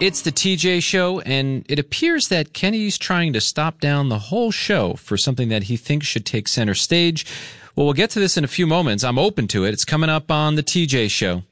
It's the TJ Show, and it appears that Kenny's trying to stop down the whole show for something that he thinks should take center stage. Well, we'll get to this in a few moments. I'm open to it. It's coming up on the TJ Show.